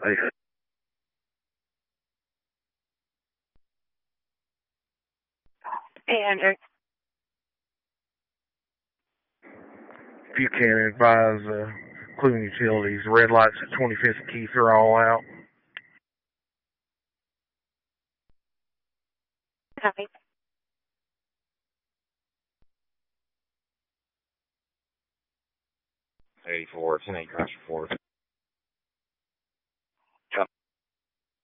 Hey, And if you can advise Cleveland Utilities, red lights at 25th and Keith are all out. okay. 84, 10 8 crash report.